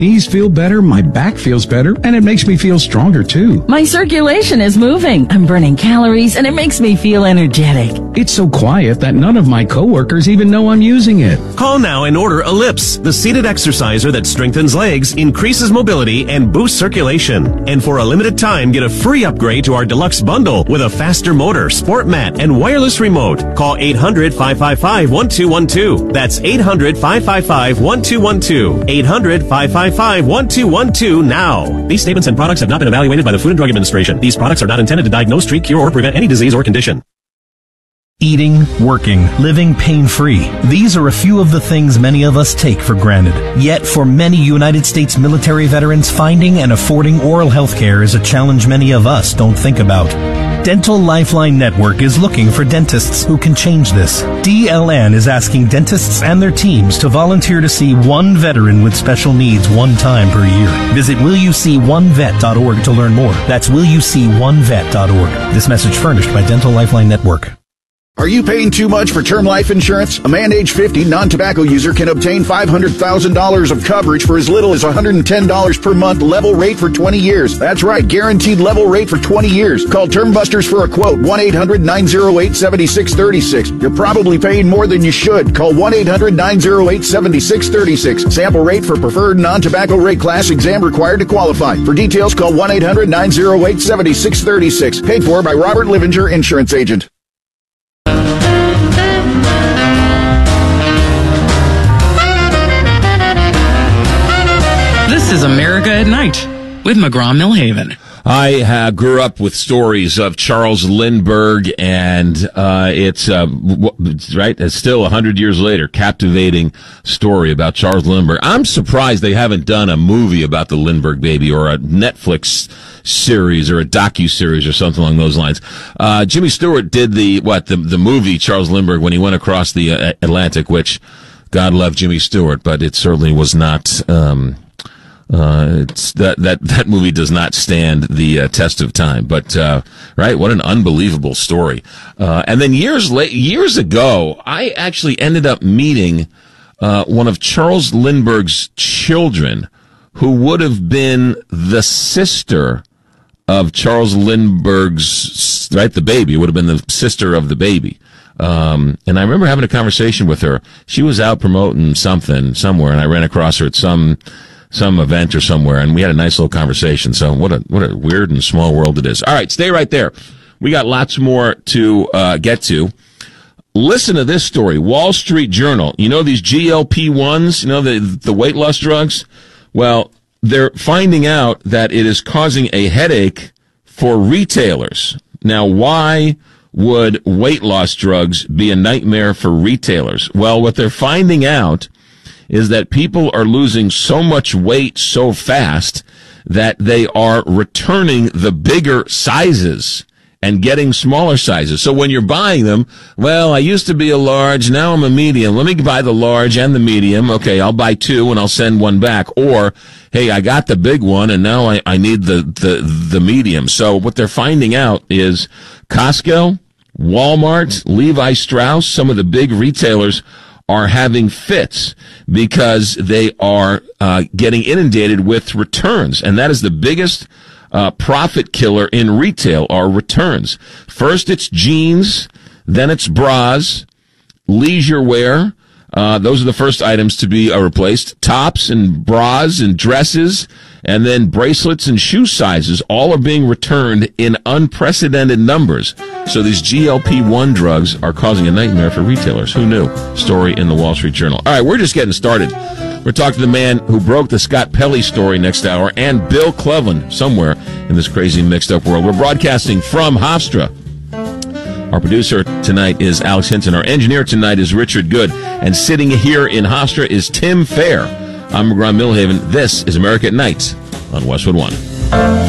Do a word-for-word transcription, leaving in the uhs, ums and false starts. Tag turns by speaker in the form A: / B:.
A: Knees feel better, my back feels better, and it makes me feel stronger too.
B: My circulation is moving. I'm burning calories, and it makes me feel energetic.
A: It's so quiet that none of my coworkers even know I'm using it.
C: Call now and order Ellipse, the seated exerciser that strengthens legs, increases mobility, and boosts circulation. And for a limited time, get a free upgrade to our deluxe bundle with a faster motor, sport mat, and wireless remote. Call eight hundred, five five five, one two one two. That's eight hundred, five five five, one two one two. eight hundred, five five five, one two one two now. These statements and products have not been evaluated by the Food and Drug Administration. These products are not intended to diagnose, treat, cure, or prevent any disease or condition.
D: Eating, working, living pain-free. These are a few of the things many of us take for granted. Yet, for many United States military veterans, finding and affording oral health care is a challenge many of us don't think about. Dental Lifeline Network is looking for dentists who can change this. D L N is asking dentists and their teams to volunteer to see one veteran with special needs one time per year. Visit will you see one vet dot org to learn more. That's will you see one vet dot org. This message furnished by Dental Lifeline Network.
E: Are you paying too much for term life insurance? A man age fifty, non-tobacco user can obtain five hundred thousand dollars of coverage for as little as one hundred ten dollars per month, level rate for twenty years. That's right, guaranteed level rate for twenty years. Call Term Busters for a quote, one eight hundred, nine oh eight, seven six three six. You're probably paying more than you should. Call one eight hundred, nine oh eight, seven six three six. Sample rate for preferred non-tobacco rate class, exam required to qualify. For details, call one eight hundred, nine oh eight, seven six three six. Paid for by Robert Livinger, Insurance Agent.
F: This is America at Night with McGraw-Millhaven.
G: I uh, grew up with stories of Charles Lindbergh, and uh, it's uh, w- right. It's still a hundred years later, captivating story about Charles Lindbergh. I'm surprised they haven't done a movie about the Lindbergh baby, or a Netflix series, or a docu-series, or something along those lines. Uh, Jimmy Stewart did the what the the movie Charles Lindbergh when he went across the uh, Atlantic, which God love Jimmy Stewart, but it certainly was not. Um, Uh, it's that, that, that movie does not stand the uh, test of time, but, uh, right, what an unbelievable story. Uh, and then years late, years ago, I actually ended up meeting, uh, one of Charles Lindbergh's children, who would have been the sister of Charles Lindbergh's, right, the baby, would have been the sister of the baby. Um, and I remember having a conversation with her. She was out promoting something somewhere, and I ran across her at some, some event or somewhere, and we had a nice little conversation. So what a what a weird and small world it is. All right, stay right there. We got lots more to uh, get to. Listen to this story. Wall Street Journal. You know these G L P ones, you know, the the weight loss drugs? Well, they're finding out that it is causing a headache for retailers. Now, why would weight loss drugs be a nightmare for retailers? Well, what they're finding out is that people are losing so much weight so fast that they are returning the bigger sizes and getting smaller sizes. So when you're buying them, well, I used to be a large, now I'm a medium. Let me buy the large and the medium. Okay, I'll buy two and I'll send one back. Or, hey, I got the big one and now I, I need the, the, the medium. So what they're finding out is Costco, Walmart, Levi Strauss, some of the big retailers are having fits because they are uh, getting inundated with returns. And that is the biggest uh, profit killer in retail, are returns. First it's jeans, then it's bras, leisure wear. Uh, those are the first items to be uh, replaced. Tops and bras and dresses, and then bracelets and shoe sizes all are being returned in unprecedented numbers. So these G L P one drugs are causing a nightmare for retailers. Who knew? Story in the Wall Street Journal. All right, we're just getting started. We're talking to the man who broke the Scott Pelley story next hour, and Bill Cleveland somewhere in this crazy mixed-up world. We're broadcasting from Hofstra. Our producer tonight is Alex Hinton. Our engineer tonight is Richard Good. And sitting here in Hofstra is Tim Fair. I'm McGraw-Millhaven. This is America at Night on Westwood One.